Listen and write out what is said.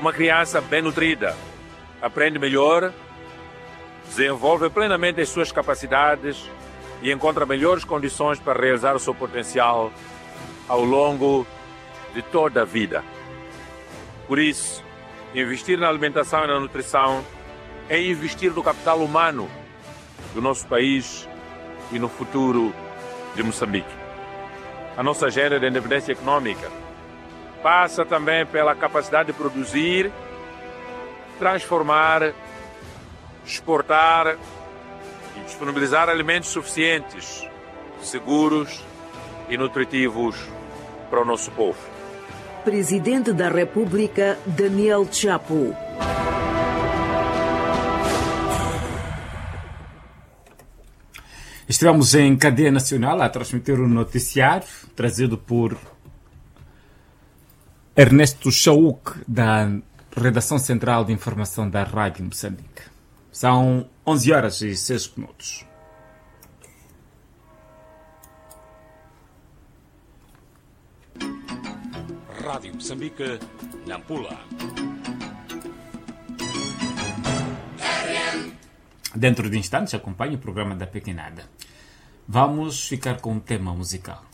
Uma criança bem nutrida aprende melhor, desenvolve plenamente as suas capacidades e encontra melhores condições para realizar o seu potencial ao longo de toda a vida. Por isso, investir na alimentação e na nutrição é investir no capital humano do nosso país e no futuro de Moçambique. A nossa agenda de independência econômica passa também pela capacidade de produzir, transformar, exportar e disponibilizar alimentos suficientes, seguros e nutritivos para o nosso povo. Presidente da República, Daniel Chapo. Estivemos em cadeia nacional a transmitir o noticiário trazido por Ernesto Chauk, da Redação Central de Informação da Rádio Moçambique. São 11 horas e 6 minutos. Rádio Moçambique, Nampula. Dentro de instantes acompanhe o programa da Pequenada. Vamos ficar com um tema musical.